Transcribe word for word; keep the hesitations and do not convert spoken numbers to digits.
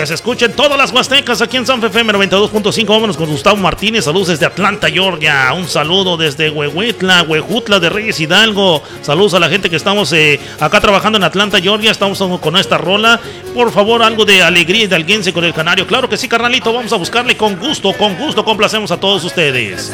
que se escuchen todas las huastecas aquí en San F M noventa y dos punto cinco. Vámonos con Gustavo Martínez. Saludos desde Atlanta, Georgia. Un saludo desde Huehuetla, Huejutla de Reyes Hidalgo. Saludos a la gente que estamos eh, acá trabajando en Atlanta, Georgia. Estamos con esta rola. Por favor, algo de alegría y de alguien con el canario. Claro que sí, carnalito. Vamos a buscarle con gusto, con gusto. Complacemos a todos ustedes.